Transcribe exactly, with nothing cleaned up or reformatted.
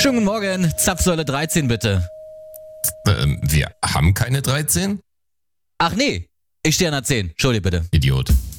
Schönen guten Morgen, Zapfsäule dreizehn bitte. Ähm, wir haben keine dreizehn? Ach nee, ich stehe an der zehn. Entschuldige bitte. Idiot.